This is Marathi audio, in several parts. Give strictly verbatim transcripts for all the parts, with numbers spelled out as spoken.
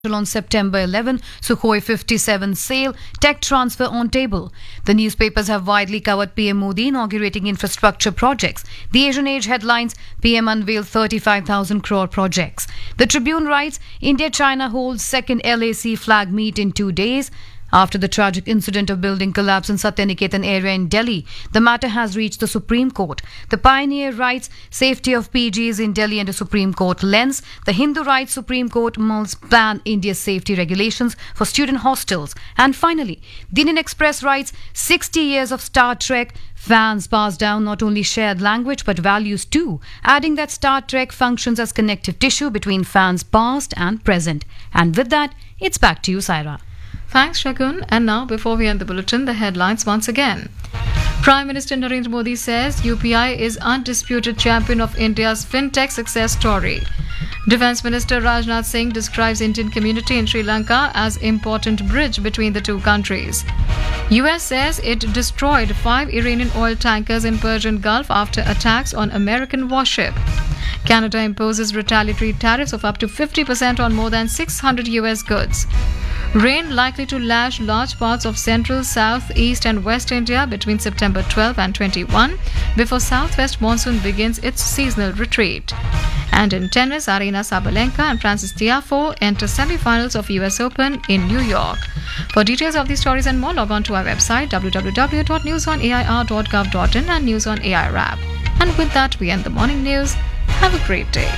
On September eleventh, Sukhoi fifty-seven sale, tech transfer on table. The newspapers have widely covered P M Modi inaugurating infrastructure projects. The Asian Age headlines, P M unveiled thirty-five thousand crore projects. The Tribune writes, India-China holds second L A C flag meet in two days. After the tragic incident of building collapse in Satyaniketan area in Delhi, the matter has reached the Supreme Court. The Pioneer writes, safety of P Gs in Delhi under Supreme Court lens. The Hindu writes, Supreme Court must ban India's safety regulations for student hostels. And finally, the Indian Express writes, sixty years of Star Trek. Fans pass down not only shared language but values too, adding that Star Trek functions as connective tissue between fans past and present. And with that, it's back to you, Saira. Thanks, Shagun. And now, before we end the bulletin, the headlines once again. Prime Minister Narendra Modi says U P I is undisputed champion of India's fintech success story. Defence Minister Rajnath Singh describes Indian community in Sri Lanka as important bridge between the two countries. U S says it destroyed five Iranian oil tankers in Persian Gulf after attacks on American warship. Canada imposes retaliatory tariffs of up to fifty percent on more than six hundred U S goods. Rain likely to lash large parts of central, south, east and west India between September twelfth and twenty-first before southwest monsoon begins its seasonal retreat. And in tennis, Arina Sabalenka and Francis Tiafoe enter semi-finals of U S Open in New York. For details of these stories and more, log on to our website w w w dot news on a i r dot gov dot in and News on A I R app. And with that, we end the morning news. Have a great day.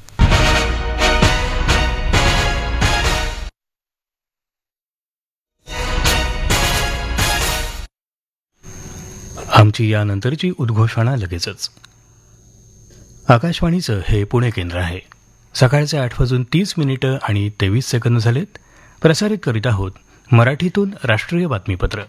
आमची यानंतरची उद्घोषणा लगेचच. आकाशवाणीचं हे पुणे केंद्र आहे. सकाळचे आठ वाजून तीस मिनिटं आणि तेवीस सेकंद झालेत. प्रसारित करीत आहोत मराठीतून राष्ट्रीय बातमीपत्र.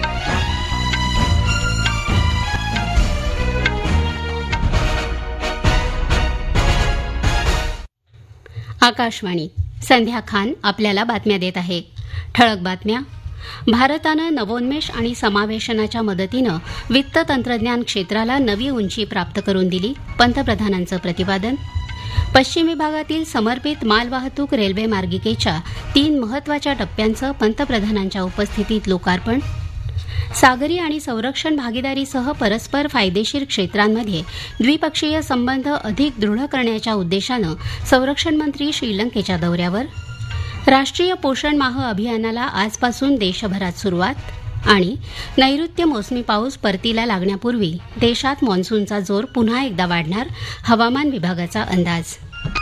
आकाशवाणी. संध्या खान आपल्याला बातम्या देत आहे. ठळक बातम्या. भारतानं नवोन्मेष आणि समावेशनाच्या मदतीनं वित्त तंत्रज्ञान क्षेत्राला नवी उंची प्राप्त करून दिली, पंतप्रधानांचं प्रतिपादन. पश्चिम विभागातील समर्पित मालवाहतूक रेल्वे मार्गिकेच्या तीन महत्वाच्या टप्प्यांचं पंतप्रधानांच्या उपस्थितीत लोकार्पण. सागरी आणि संरक्षण भागीदारीसह परस्पर फायदेशीर क्षेत्रांमध्ये द्विपक्षीय संबंध अधिक दृढ करण्याच्या उद्देशानं संरक्षण मंत्री श्रीलंकेच्या दौऱ्यावर. राष्ट्रीय पोषण माह अभियानाला आजपासून देशभरात सुरुवात. आणि नैऋत्य मोसमी पाऊस परतीला लागण्यापूर्वी देशात मान्सूनचा जोर पुन्हा एकदा वाढणार, हवामान विभागाचा अंदाज.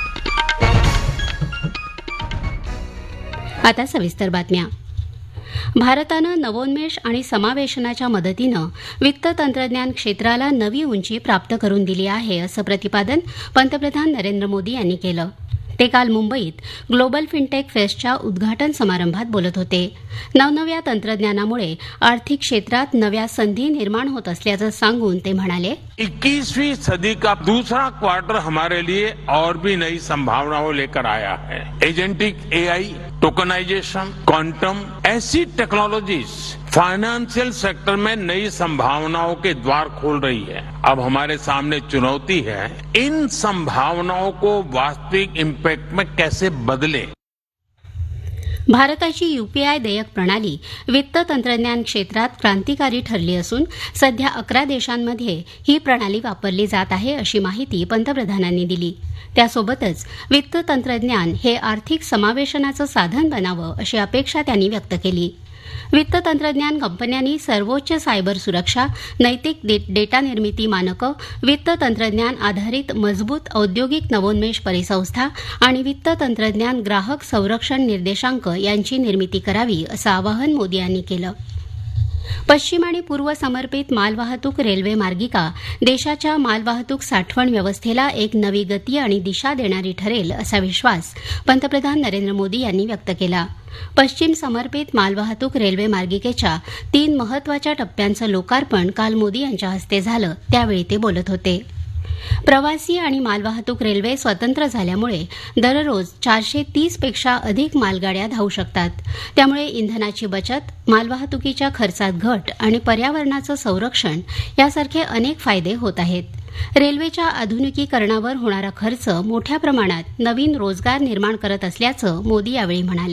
आता सविस्तर बातम्या. भारतानं नवोन्मेष आणि समावेशनाच्या मदतीनं वित्त तंत्रज्ञान क्षेत्राला नवी उंची प्राप्त करून दिली आहे, असं प्रतिपादन पंतप्रधान नरेंद्र मोदी यांनी केलं. ते काल मुंबईत ग्लोबल फिनटेक फेस्टच्या उद्घाटन समारंभात बोलत होते. नवनव्या तंत्रज्ञानामुळे आर्थिक क्षेत्रात नव्या संधी निर्माण होत असल्याचं सांगून ते म्हणाले, इक्कीसवीं सदी का दूसरा क्वार्टर हमारे लिए और भी नई संभावनाओं लेकर आया है. एजेंटिक एआई, टोकनाइजेशन, क्वांटम, ऐसी टेक्नोलॉजीज फाइनेंशियल सेक्टर में नई संभावनाओं के द्वार खोल रही है. अब हमारे सामने चुनौती है इन संभावनाओं को वास्तविक इम्पैक्ट में कैसे बदले. भारताची यूपीआय देयक प्रणाली वित्त तंत्रज्ञान क्षेत्रात क्रांतिकारी ठरली असून सध्या अकरा देशांमध्ये ही प्रणाली वापरली जात आहे, अशी माहिती पंतप्रधानांनी दिली. त्यासोबतच वित्त तंत्रज्ञान हे आर्थिक समावेशनाचं साधन बनावं, अशी अपेक्षा त्यांनी व्यक्त केली. वित्त तंत्रज्ञान कंपन्यांनी सर्वोच्च सायबर सुरक्षा, नैतिक डेटा निर्मिती मानकं, वित्त तंत्रज्ञान आधारित मजबूत औद्योगिक नवोन्मेष परिसंस्था आणि वित्त तंत्रज्ञान ग्राहक संरक्षण निर्देशांक यांची निर्मिती करावी, असं आवाहन मोदी यांनी केलं. पश्चिम आणि पूर्व समर्पित मालवाहतूक रेल्वे मार्गिका देशाच्या मालवाहतूक साठवण व्यवस्थेला एक नवी गती आणि दिशा देणारी ठरेल, असा विश्वास पंतप्रधान नरेंद्र मोदी यांनी व्यक्त केला. पश्चिम समर्पित मालवाहतूक रेल्वे मार्गिकेच्या तीन महत्वाच्या टप्प्यांचं लोकार्पण काल मोदी यांच्या हस्ते झालं, त्यावेळी ते बोलत होते. प्रवासी आणि मालवाहतूक रेल्वे स्वतंत्र झाल्यामुळे दररोज चारशे तीस पेक्षा अधिक मालगाड्या धावू शकतात. त्यामुळे इंधनाची बचत, मालवाहतुकीच्या खर्चात घट आणि पर्यावरणाचं संरक्षण यासारखे अनेक फायदे होत आहेत. रेल्वेच्या आधुनिकीकरणावर होणारा खर्च मोठ्या प्रमाणात नवीन रोजगार निर्माण करत असल्याचं मोदी यावेळी म्हणाले.